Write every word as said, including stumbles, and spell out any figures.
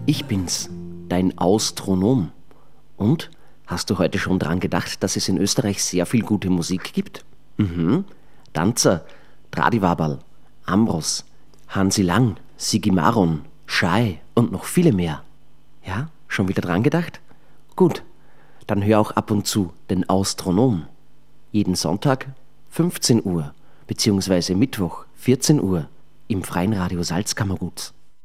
Ich bin's, dein Austronom. Und? Hast du heute schon dran gedacht, dass es in Österreich sehr viel gute Musik gibt? Mhm. Danzer, Tradivaberl, Ambros, Hansi Lang, Sigi Maron, Schei und noch viele mehr. Ja, schon wieder dran gedacht? Gut, dann hör auch ab und zu den Austronom. Jeden Sonntag fünfzehn Uhr, beziehungsweise Mittwoch vierzehn Uhr im Freien Radio Salzkammergut.